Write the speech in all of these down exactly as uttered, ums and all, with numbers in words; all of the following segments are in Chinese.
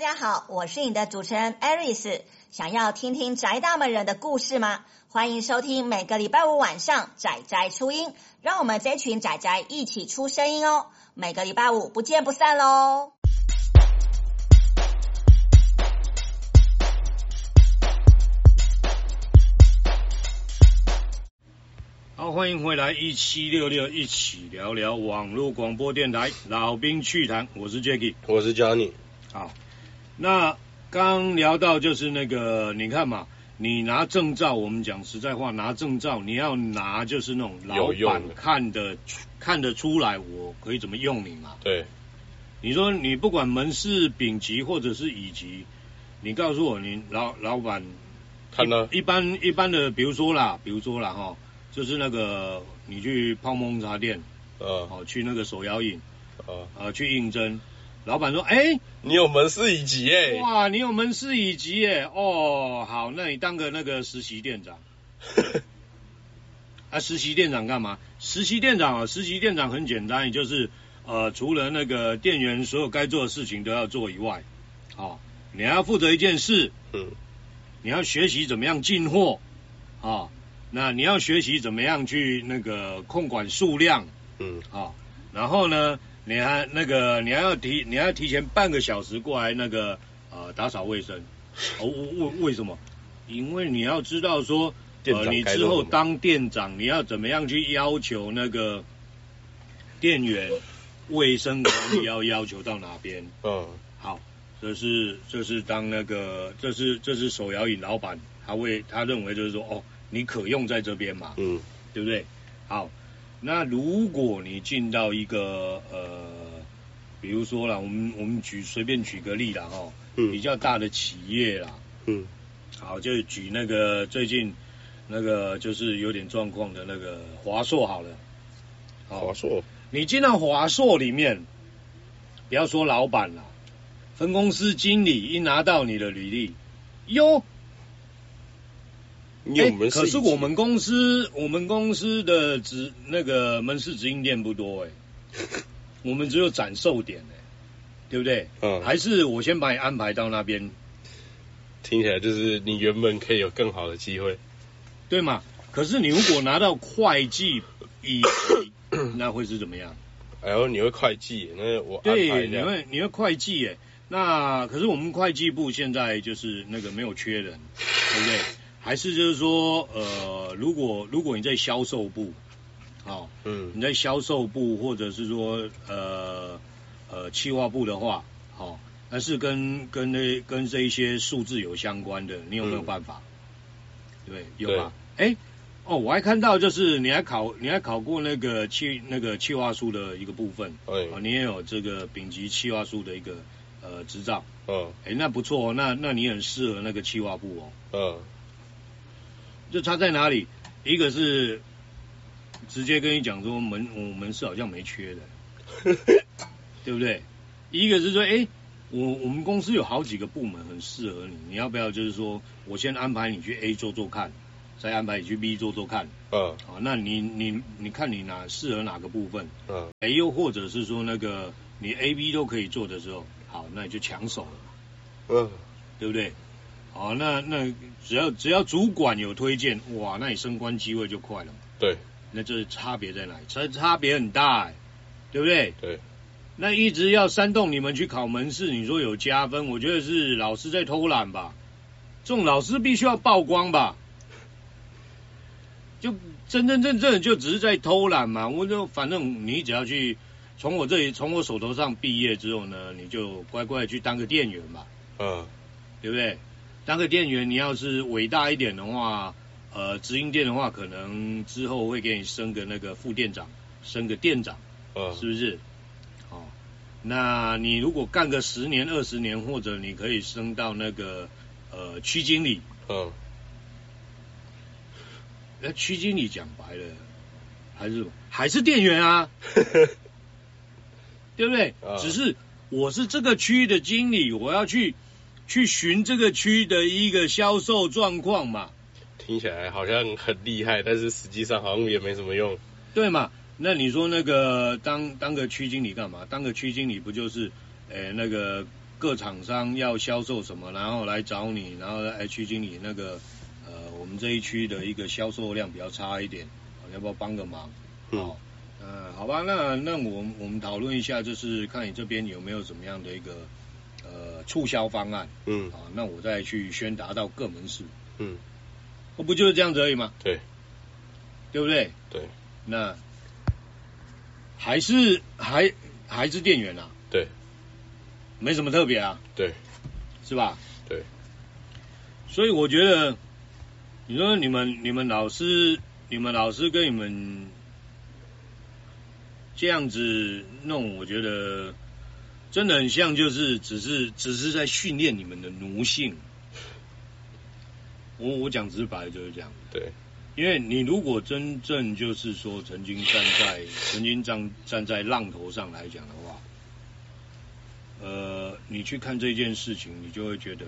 家好，我是你的主持人 Aris。想要听听宅大们人的故事吗？欢迎收听每个礼拜五晚上宅宅出音，让我们这群宅宅一起出声音哦。每个礼拜五不见不散喽！ 好，欢迎回来一七六六，一起聊聊网络广播电台老兵趣谈，我是 Jacky， 我是 Johnny。 好，那刚聊到就是那个，你看嘛，你拿证照，我们讲实在话，拿证照你要拿就是那种老板看得看得出来，我可以怎么用你嘛？ 对。 你说你不管门市丙级或者是乙级，你告诉我，你老老板看到一般一般的，比如说啦，比如说啦哈。就是那个，你去泡沫红茶店，呃，哦，去那个手摇饮，呃，呃，去应征，老板说，哎、欸， 你有门市乙级耶， 哇，你有门市乙级耶，哦，好，那你当个那个实习店长，啊，实习店长干嘛？实习店长啊，实习店长很简单，也就是呃，除了那个店员所有该做的事情都要做以外，哦，你还要负责一件事，嗯，你要学习怎么样进货，啊、哦。那你要学习怎么样去那个控管数量，嗯，好，然后呢，你还那个你还要提你还要提前半个小时过来那个呃打扫卫生，哦，为为什么？因为你要知道说，呃，你之后当店长，你要怎么样去要求那个店员卫生管理要要求到哪边？嗯，好，这是这是当那个这是这是手摇饮老板，他会他认为就是说哦。你可用在这边嘛？嗯，对不对？好，那如果你进到一个呃，比如说啦，我们我们举随便举个例啦哈，嗯，比较大的企业啦，嗯，好，就举那个最近那个就是有点状况的那个华硕好了， 好华硕， 你进到华硕里面，不要说老板啦，分公司经理一拿到你的履历，哟。哎、欸，可是我们公司我们公司的直那个门市直营店不多哎、欸，我们只有展售点哎、欸，对不对？嗯，还是我先把你安排到那边。 听起来就是你原本可以有更好的机会， 对嘛？可是你如果拿到会计乙级，那会是怎么样？ 哎呦，你会会计，那我安排对，你会你会会计哎，那可是我们会计部现在就是那个没有缺人，对不对？还是就是说，呃，如果如果你在销售部，好、哦，嗯，你在销售部或者是说，呃呃，企划部的话，好、哦，但是跟跟那跟这一些数字有相关的，你有没有办法？嗯、对，有吧？哎，哦，我还看到就是你还考你还考过那个企那个企划书的一个部分，哎、哦，你也有这个丙级企划书的一个呃执照，嗯，哎，那不错哦，那那你很适合那个企划部哦，嗯。就差在哪里？一个是直接跟你讲说门我门市好像没缺的，对不对？一个是说，哎，我我们公司有好几个部门很适合你，你要不要就是说我先安排你去 A 做做看，再安排你去 B 做做看，嗯，好，那你你你看你哪适合哪个部分，嗯，哎，又或者是说那个你 A、B 都可以做的时候，好，那你就抢手了，嗯，对不对？好，那那只要只要主管有推荐，哇，那你升官机会就快了嘛。 对， 那这差别在哪里？差差别很大、欸，对不对？ 对。 那一直要煽动你们去考门市，你说有加分，我觉得是老师在偷懒吧？这种老师必须要曝光吧？就真真正正就只是在偷懒嘛。我就反正你只要去从我这里从我手头上毕业之后呢，你就乖乖的去当个店员吧。嗯，对不对？当个店员，你要是伟大一点的话，呃，直营店的话，可能之后会给你升个那个副店长，升个店长，嗯，是不是？哦，那你如果干个十年、二十年，或者你可以升到那个呃区经理，嗯，那区经理讲白了，还是还是店员啊，对不对？嗯、只是我是这个区的经理，我要去。去寻这个区的一个销售状况嘛， 听起来好像很厉害，但是实际上好像也没什么用。 对嘛？那你说那个当当个区经理干嘛？当个区经理不就是，诶、欸、那个各厂商要销售什么，然后来找你，然后哎区经理那个呃我们这一区的一个销售量比较差一点，你要不要帮个忙？好，嗯、呃，好吧，那那我们我们讨论一下，就是看你这边有没有什么样的一个呃促销方案， 嗯， 啊，那我再去宣达到各门市， 嗯， 不不就是这样子而已吗？ 对， 对不对？ 对， 那还是还还是店员啊， 对， 没什么特别啊， 对， 是吧？ 对， 所以我觉得，你说你们你们老师你们老师跟你们这样子弄，我觉得真的很像，就是只是只是在训练你们的奴性。我我讲直白就是这样， 对， 因为你如果真正就是说曾经站在曾经站站在浪头上来讲的话，呃，你去看这件事情，你就会觉得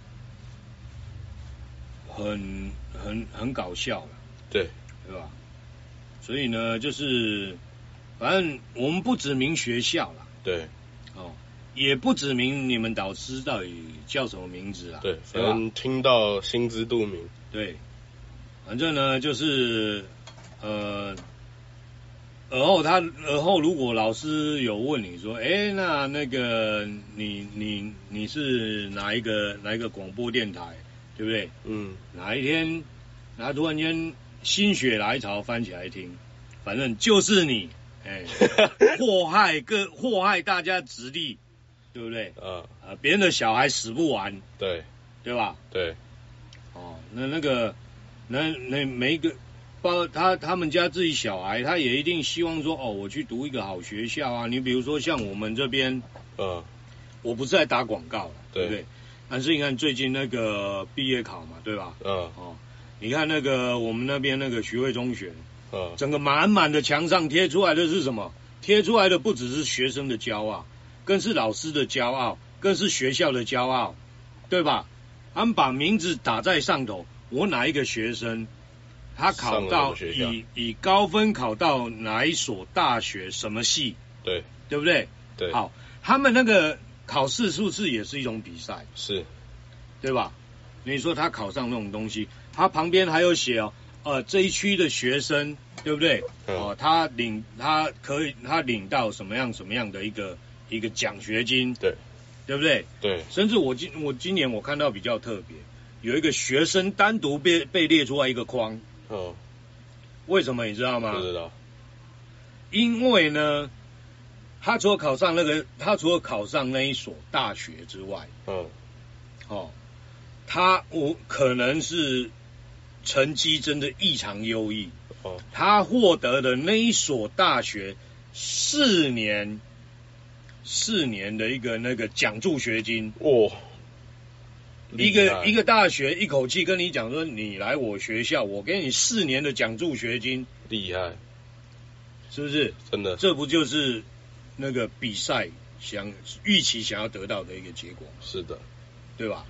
很很很搞笑了， 对， 对吧？所以呢，就是反正我们不指明学校啦， 对， 哦，也不指明你们导师到底叫什么名字啦， 对， 对吧？ 反正听到心知肚明。 对，反正呢就是呃，而后他而后如果老师有问你说，哎，那那个你你你是哪一个哪一个广播电台，对不对？ 嗯， 哪一天，然后突然间心血来潮翻起来听，反正就是你，哎，祸害各祸害大家直立，对不对？ 啊， 啊，别人的小孩死不完， 对， 对吧？ 对， 哦，那那个，那那每一个，包括他他们家自己小孩，他也一定希望说，哦，我去读一个好学校啊。你比如说像我们这边， 嗯， 我不是在打广告了，对对不对？但是你看最近那个毕业考嘛，对吧？ 嗯， 哦，你看那个我们那边那个徐汇中学， 嗯， 整个满满的墙上贴出来的是什么？贴出来的不只是学生的骄傲，更是老师的骄傲，更是学校的骄傲，对吧？他们把名字打在上头，我哪一个学生，他考到以以高分考到哪一所大学什么系， 对， 对不对？ 对， 好，他们那个考试是不是也是一种比赛？ 是， 对吧？你说他考上那种东西，他旁边还有写哦，呃，这一区的学生，对不对？ 嗯、 哦，他领他可以他领到什么样什么样的一个一个奖学金， 对， 对不对？ 对， 甚至我今我今年我看到比较特别，有一个学生单独被被列出来一个框， 嗯， 为什么你知道吗？ 不知道， 因为呢，他除了考上那个，他除了考上那一所大学之外， 嗯， 哦，他我可能是成绩真的异常优异， 哦， 他获得的那一所大学四年四年的一个那个奖助学金， 哇， 一个一个大学一口气跟你讲说，你来我学校，我给你四年的奖助学金， 厉害， 是不是？ 真的， 这不就是那个比赛想预期想要得到的一个结果， 是的， 对吧？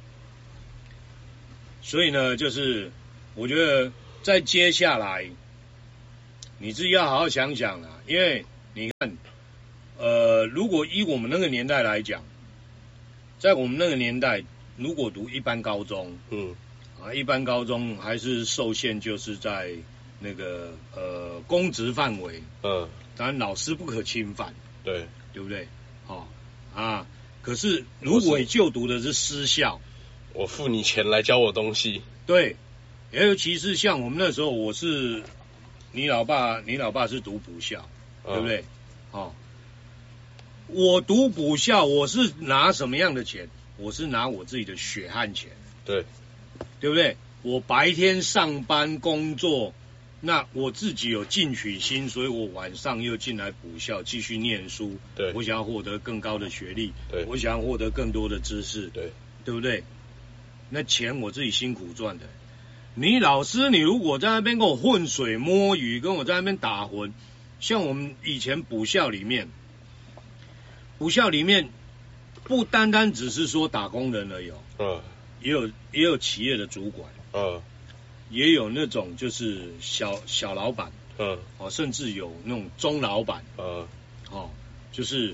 所以呢，就是我觉得在接下来，你自己要好好想想啊，因为你看，呃，如果以我们那个年代来讲，在我们那个年代，如果读一般高中， 嗯， 啊，一般高中还是受限，就是在那个呃公职范围， 嗯， 当然老师不可侵犯， 对， 对不对？哦啊，可是如果你就读的是私校， 我付你钱来教我东西， 对，尤其是像我们那时候，我是你老爸，你老爸是读补校， 嗯、 对不对？哦，我读补校，我是拿什么样的钱？我是拿我自己的血汗钱， 对， 对不对？我白天上班工作，那我自己有进取心，所以我晚上又进来补校继续念书。 对， 我想要获得更高的学历， 对， 我想要获得更多的知识， 对， 对不对？那钱我自己辛苦赚的。你老师，你如果在那边跟我浑水摸鱼，跟我在那边打混，像我们以前补校里面，补校里面不单单只是说打工人而已， 嗯， 也有也有企业的主管， 嗯， 也有那种就是小小老板， 嗯， 哦，甚至有那种中老板， 嗯， 哦，就是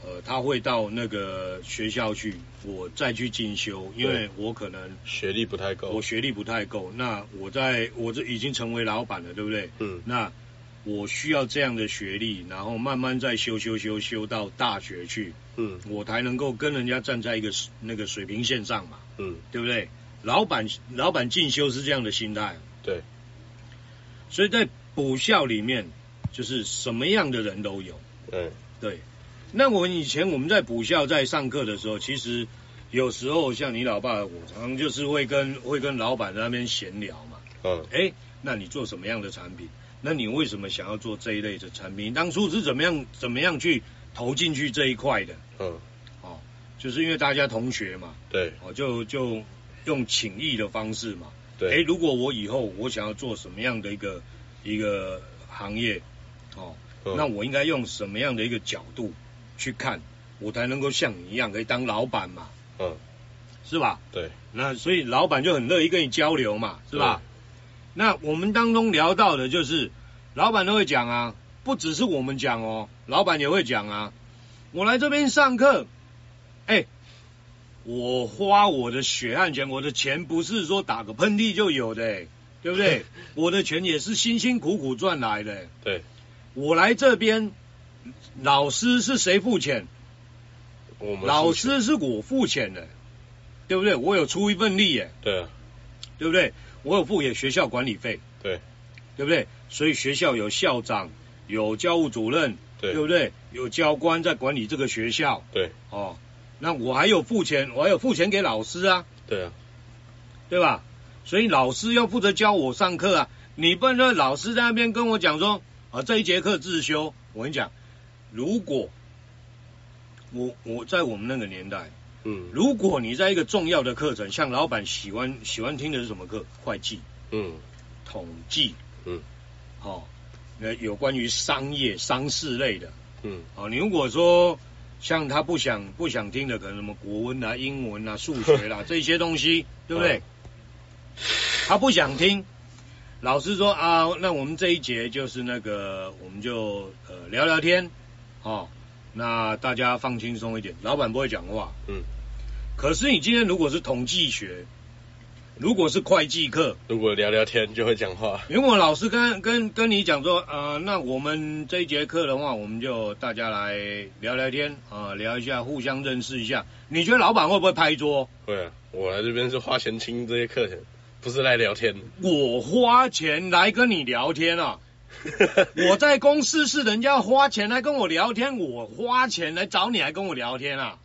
呃，他会到那个学校去，我再去进修，因为我可能学历不太够， 我学历不太够，那我在我这已经成为老板了，对不对？ 嗯， 那我需要这样的学历，然后慢慢再修修修修到大学去， 嗯， 我才能够跟人家站在一个那个水平线上嘛， 嗯， 对不对？老板老板进修是这样的心态， 对， 所以在补校里面，就是什么样的人都有， 嗯， 对。那我们以前我们在补校在上课的时候，其实有时候像你老爸，我常常就是会跟会跟老板在那边闲聊嘛， 嗯， 哎，那你做什么样的产品？那你为什么想要做这一类的产品？当初是怎么样怎么样去投进去这一块的？ 嗯， 哦，就是因为大家同学嘛， 对， 哦，就就用请益的方式嘛， 对， 哎，如果我以后我想要做什么样的一个一个行业，哦， 嗯， 那我应该用什么样的一个角度去看，我才能够像你一样可以当老板嘛， 嗯， 是吧？ 对， 那所以老板就很乐意跟你交流嘛，是吧？那我们当中聊到的就是，老板都会讲啊，不只是我们讲哦，老板也会讲啊。我来这边上课，哎，我花我的血汗钱，我的钱不是说打个喷嚏就有的，哎，对不对？我的钱也是辛辛苦苦赚来的。 对， 我来这边，老师是谁付钱？ 我们老师是我付钱的，对不对？我有出一份力耶， 对啊， 对不对？我有付给学校管理费， 对， 对不对？所以学校有校长，有教务主任， 对， 对不对？有教官在管理这个学校， 对， 哦，那我还有付钱，我还有付钱给老师啊， 对啊， 对吧？所以老师要负责教我上课啊，你不能说老师在那边跟我讲说啊这一节课自修，我跟你讲，如果我我在我们那个年代。 嗯， 如果你在一个重要的课程，像老板喜欢喜欢听的是什么课？会计， 嗯， 统计， 嗯， 哦，那有关于商业、商事类的， 嗯， 哦，你如果说像他不想不想听的，可能什么国文啊、英文啊、数学啦这些东西，对不对？他不想听，老师说啊，那我们这一节就是那个，我们就呃聊聊天，哦。那大家放轻松一点，老板不会讲话。 嗯。 可是你今天如果是统计学，如果是会计课， 如果聊聊天就会讲话。 如果老师跟跟跟你讲说，呃，那我们这一节课的话，我们就大家来聊聊天啊、呃，聊一下，互相认识一下。你觉得老板会不会拍桌？ 会啊，我来这边是花钱听这些课程，不是来聊天。 我花钱来跟你聊天啊。我在公司是人家花钱来跟我聊天，我花钱来找你来跟我聊天啊，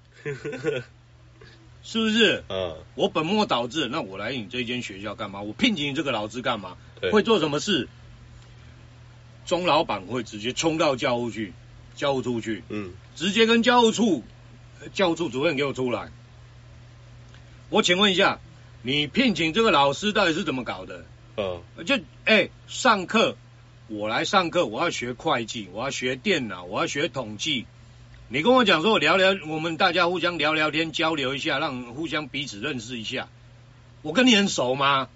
是不是？ 嗯， 我本末倒置，那我来你这间学校干嘛？我聘请你这个老师干嘛？ 对， 会做什么事？钟老板会直接冲到教务去，教务处去， 嗯， 直接跟教务处教务处主任给我出来。我请问一下，你聘请这个老师到底是怎么搞的？ 嗯， 就哎、欸、上课。我来上课，我要学会计，我要学电脑，我要学统计。你跟我讲说，我聊聊，我们大家互相聊聊天，交流一下，让互相彼此认识一下。我跟你很熟吗？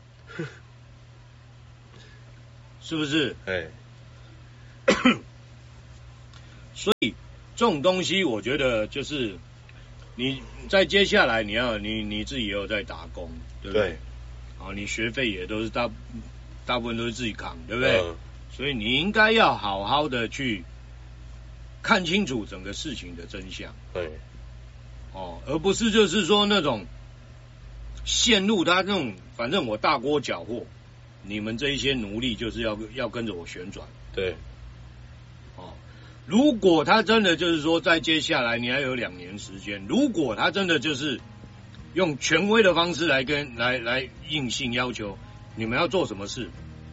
是不是？ 哎， 所以这种东西，我觉得就是你在接下来你要你你自己也有在打工，对不对？ 对啊，你学费也都是大大部分都是自己扛，对不对？ 嗯， 所以你应该要好好的去看清楚整个事情的真相， 对， 哦，而不是就是说那种陷入他那种，反正我大锅搅和，你们这一些奴隶就是要要跟着我旋转， 对， 哦，如果他真的就是说在接下来你还有两年时间，如果他真的就是用权威的方式来跟来来硬性要求你们要做什么事。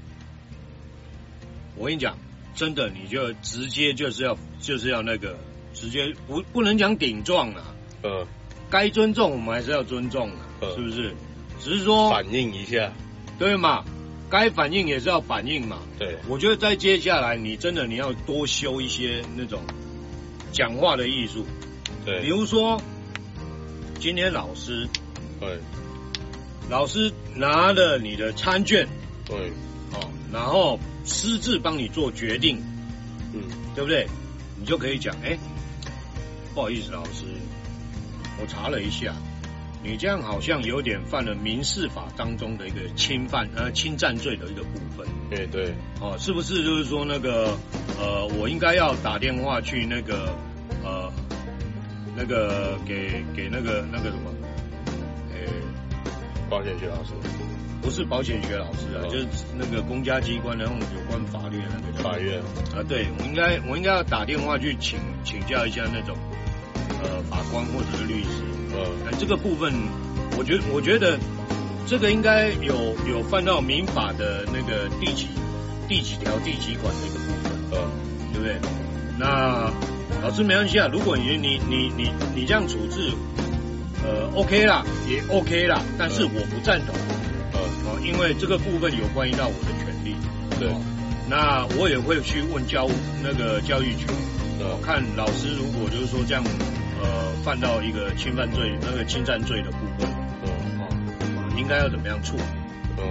我跟你讲，真的，你就直接就是要就是要那个直接不不能讲顶撞啊， 嗯， 该尊重我们还是要尊重啊， 嗯是不是？只是说反应一下， 对嘛，该反应也是要反应嘛。 对， 我觉得在接下来，你真的你要多修一些那种讲话的艺术， 对， 比如说今天老师， 对， 老师拿了你的餐券， 对， 哦，然后私自帮你做决定， 嗯， 对不对？你就可以讲，哎， 不好意思，老师，我查了一下，你这样好像有点犯了民事法当中的一个侵犯呃侵占罪的一个部分。 对对， 哦，是不是就是说那个呃，我应该要打电话去那个呃那个给给那个那个什么，诶， 保险学老师。 不是保险学老师啊， 哦、 就是那个公家机关的那种有关法律的那个法院啊，对，我应该我应该要打电话去请请教一下那种呃法官或者是律师。 呃、 嗯，这个部分，我觉得我觉得这个应该有有犯到民法的那个第几第几条第几款的一个部分， 呃， 对不对？那老师没关系啊，如果你你你你你这样处置，呃 OK 啦，也 OK 啦，但是我不赞同。哦，因为这个部分有关于到我的权利， 对， 哦，那我也会去问教那个教育局，我看老师如果就是说这样，呃，犯到一个侵犯罪、那个侵占罪的部分， 嗯， 哦，应该要怎么样处理？ 嗯，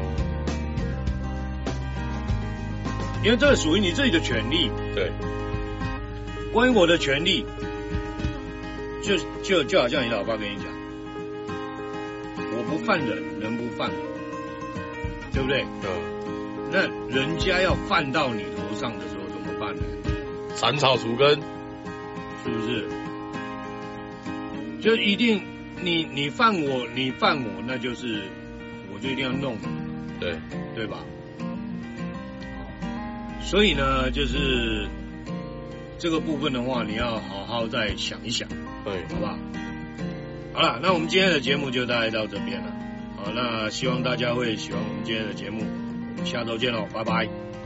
因为这个属于你自己的权利， 对， 关于我的权利，就就就好像你老爸跟你讲，我不犯人，人不犯我。对不对？ 嗯， 那人家要犯到你头上的时候怎么办呢？ 斩草除根， 是不是？就一定你你犯我，你犯我，那就是我就一定要弄你， 对对吧？所以呢，就是这个部分的话，你要好好再想一想， 对， 好不好？好了，那我们今天的节目就大概到这边了。好，那希望大家会喜欢我们今天的节目，我们下周见喽，拜拜。